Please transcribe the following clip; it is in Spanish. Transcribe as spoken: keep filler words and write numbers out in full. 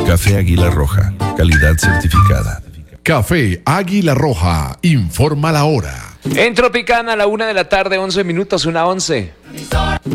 Café Águila Roja, calidad certificada. Café Águila Roja, informa la hora. En Tropicana a la una de la tarde, once minutos, una once.